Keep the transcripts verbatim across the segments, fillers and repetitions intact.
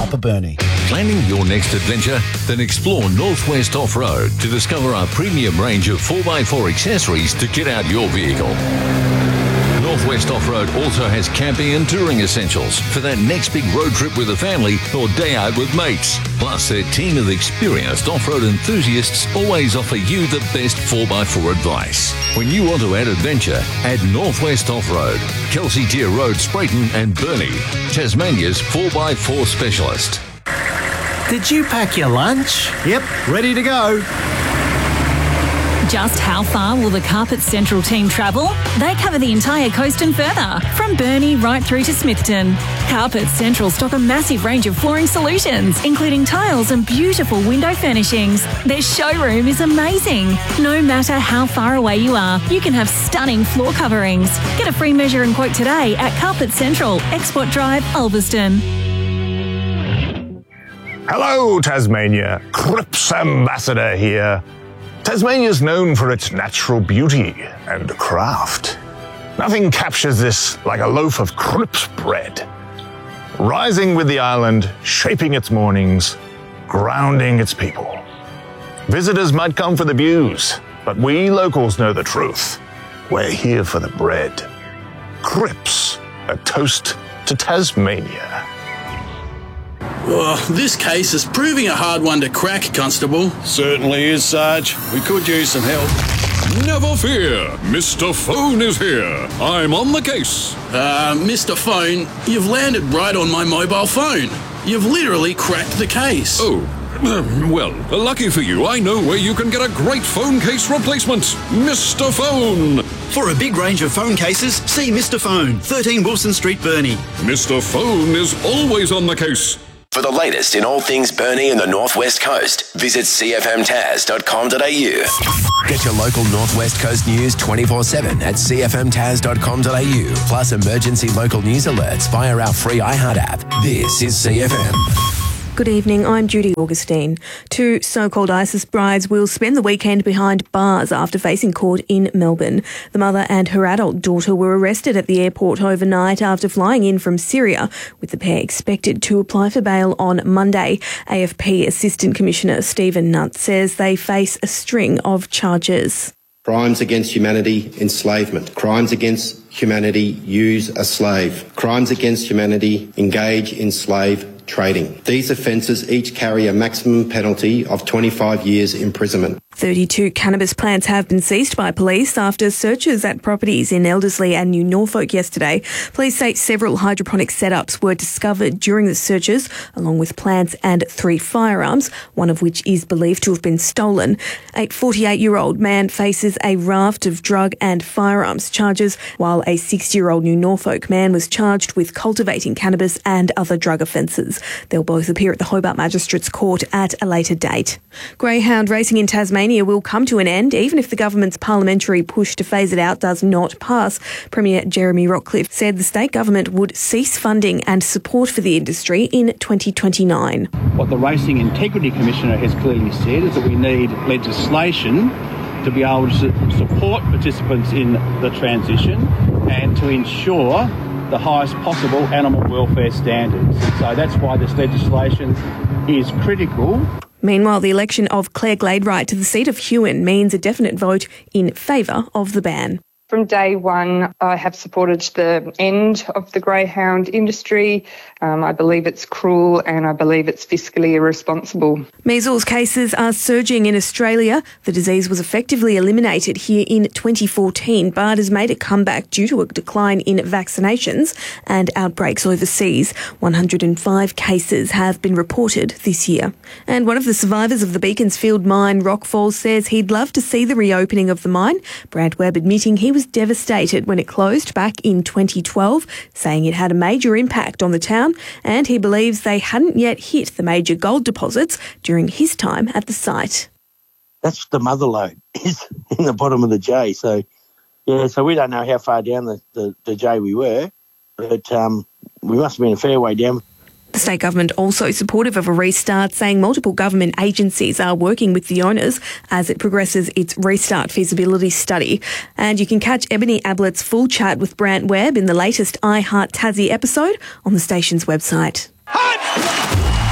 Upper Burnie. Planning your next adventure? Then explore Northwest Off-Road to discover our premium range of four by four accessories to kit out your vehicle. Northwest Off-Road also has camping and touring essentials for that next big road trip with the family or day out with mates. Plus, their team of experienced off-road enthusiasts always offer you the best four by four advice. When you want to add adventure, add Northwest Off-Road, Kelsey Deer Road, Sprayton and Burnie, Tasmania's four by four specialist. Did you pack your lunch? Yep, ready to go. Just how far will the Carpet Central team travel? They cover the entire coast and further, from Burnie right through to Smithton. Carpet Central stock a massive range of flooring solutions, including tiles and beautiful window furnishings. Their showroom is amazing. No matter how far away you are, you can have stunning floor coverings. Get a free measure and quote today at Carpet Central, Export Drive, Ulverston. Hello, Tasmania. Cripps Ambassador here. Tasmania is known for its natural beauty and craft. Nothing captures this like a loaf of Cripps bread. Rising with the island, shaping its mornings, grounding its people. Visitors might come for the views, but we locals know the truth. We're here for the bread. Cripps, a toast to Tasmania. Oh, this case is proving a hard one to crack, Constable. Certainly is, Sarge. We could use some help. Never fear, Mister Phone is here. I'm on the case. Uh, Mister Phone, you've landed right on my mobile phone. You've literally cracked the case. Oh, well, lucky for you, I know where you can get a great phone case replacement. Mister Phone. For a big range of phone cases, see Mister Phone, thirteen Wilson Street, Burnie. Mister Phone is always on the case. For the latest in all things Burnie and the Northwest Coast, visit c f m taz dot com dot a u. Get your local Northwest Coast news twenty-four seven at c f m taz dot com dot a u, plus emergency local news alerts via our free iHeart app. This is C F M. Good evening, I'm Judy Augustine. Two so-called ISIS brides will spend the weekend behind bars after facing court in Melbourne. The mother and her adult daughter were arrested at the airport overnight after flying in from Syria, with the pair expected to apply for bail on Monday. A F P Assistant Commissioner Stephen Nutt says they face a string of charges. Crimes against humanity, enslavement. Crimes against humanity, use a slave. Crimes against humanity, engage in slave trading. These offences each carry a maximum penalty of twenty-five years imprisonment. thirty-two cannabis plants have been seized by police after searches at properties in Elderslie and New Norfolk yesterday. Police say several hydroponic setups were discovered during the searches, along with plants and three firearms, one of which is believed to have been stolen. A forty-eight-year-old man faces a raft of drug and firearms charges, while a sixty-year-old New Norfolk man was charged with cultivating cannabis and other drug offences. They'll both appear at the Hobart Magistrates Court at a later date. Greyhound racing in Tasmania will come to an end even if the government's parliamentary push to phase it out does not pass. Premier Jeremy Rockcliffe said the state government would cease funding and support for the industry in twenty twenty-nine. What the Racing Integrity Commissioner has clearly said is that we need legislation to be able to support participants in the transition and to ensure the highest possible animal welfare standards. So that's why this legislation is critical. Meanwhile, the election of Claire Gladewright to the seat of Huon means a definite vote in favour of the ban. From day one, I have supported the end of the greyhound industry. Um, I believe it's cruel and I believe it's fiscally irresponsible. Measles cases are surging in Australia. The disease was effectively eliminated here in twenty fourteen, but has made a comeback due to a decline in vaccinations and outbreaks overseas. one hundred five cases have been reported this year. And one of the survivors of the Beaconsfield mine, Rockfall, says he'd love to see the reopening of the mine. Brad Webb admitting he was devastated when it closed back in twenty twelve, saying it had a major impact on the town, and he believes they hadn't yet hit the major gold deposits during his time at the site. That's the mother lode is in the bottom of the J. So, yeah, so we don't know how far down the, the, the J we were, but um, we must have been a fair way down. The state government also supportive of a restart, saying multiple government agencies are working with the owners as it progresses its restart feasibility study. And you can catch Ebony Ablett's full chat with Brant Webb in the latest iHeart Tassie episode on the station's website. Hut!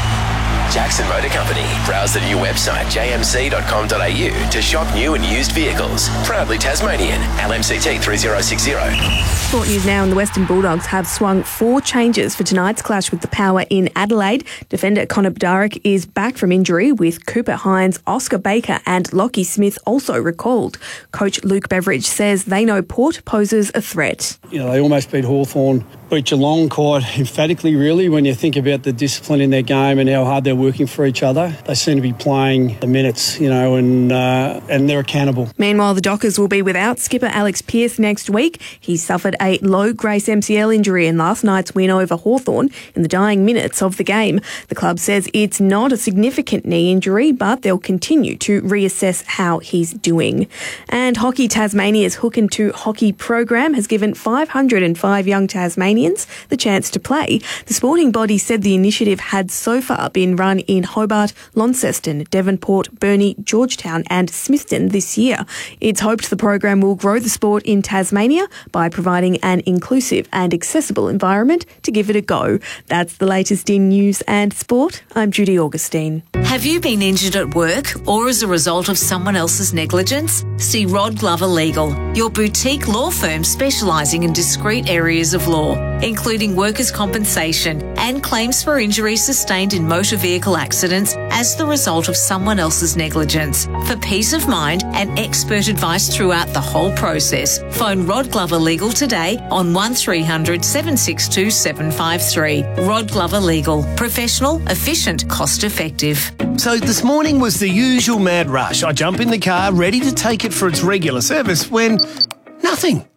Jackson Motor Company. Browse the new website j m c dot com dot a u to shop new and used vehicles. Proudly Tasmanian. L M C T three zero six zero. Sport news now, and the Western Bulldogs have swung four changes for tonight's clash with the Power in Adelaide. Defender Connor Bedarick is back from injury, with Cooper Hines, Oscar Baker and Lockie Smith also recalled. Coach Luke Beveridge says they know Port poses a threat. You know, they almost beat Hawthorn, beat Geelong quite emphatically, really, when you think about the discipline in their game and how hard they're working for each other. They seem to be playing the minutes, you know, and uh, and they're accountable. Meanwhile, the Dockers will be without skipper Alex Pearce next week. He suffered a low-grace M C L injury in last night's win over Hawthorn in the dying minutes of the game. The club says it's not a significant knee injury, but they'll continue to reassess how he's doing. And Hockey Tasmania's Hook and Two hockey program has given five hundred five young Tasmanians the chance to play. The sporting body said the initiative had so far been run in Hobart, Launceston, Devonport, Burnie, Georgetown and Smithton this year. It's hoped the program will grow the sport in Tasmania by providing an inclusive and accessible environment to give it a go. That's the latest in news and sport. I'm Judy Augustine. Have you been injured at work or as a result of someone else's negligence? See Rod Glover Legal, your boutique law firm specialising in discrete areas of law, including workers' compensation and claims for injuries sustained in motor vehicle accidents as the result of someone else's negligence. For peace of mind and expert advice throughout the whole process, phone Rod Glover Legal today on one three hundred seven six two seven five three. Rod Glover Legal. Professional, efficient, cost effective. So this morning was the usual mad rush. I jump in the car, ready to take it for its regular service, when nothing.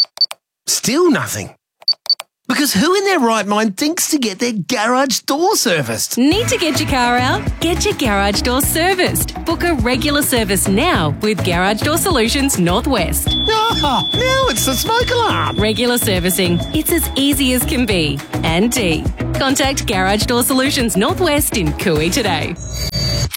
Still nothing. Because who in their right mind thinks to get their garage door serviced? Need to get your car out? Get your garage door serviced. Book a regular service now with Garage Door Solutions Northwest. Ah, now it's the smoke alarm. Regular servicing. It's as easy as can be. And D. Contact Garage Door Solutions Northwest in Cooey today.